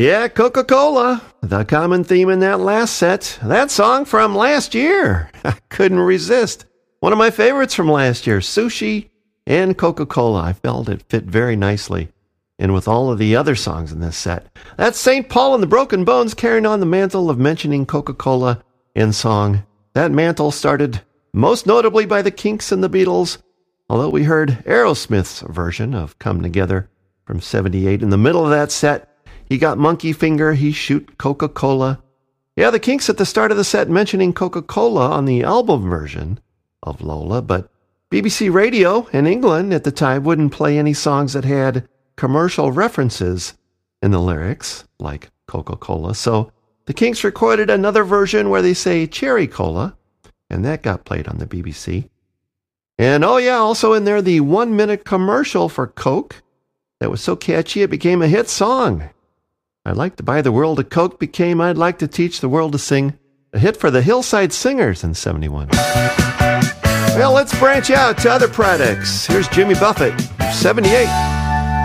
Yeah, Coca-Cola. The common theme in that last set. That song from last year. I couldn't resist. One of my favorites from last year, Sushi and Coca-Cola. I felt it fit very nicely in with all of the other songs in this set. That's St. Paul and the Broken Bones carrying on the mantle of mentioning Coca-Cola in song. That mantle started most notably by the Kinks and the Beatles, although we heard Aerosmith's version of Come Together from 78 in the middle of that set. He got Monkey Finger, he shoot Coca-Cola. Yeah, the Kinks at the start of the set mentioning Coca-Cola on the album version of Lola, but BBC Radio in England at the time wouldn't play any songs that had commercial references in the lyrics, like Coca-Cola. So the Kinks recorded another version where they say Cherry Cola, and that got played on the BBC. And oh yeah, also in there, the 1-minute commercial for Coke that was so catchy it became a hit song. I'd like to buy the world a Coke became I'd like to teach the world to sing, a hit for the Hillside Singers in 71. Well, let's branch out to other products. Here's Jimmy Buffett, 78.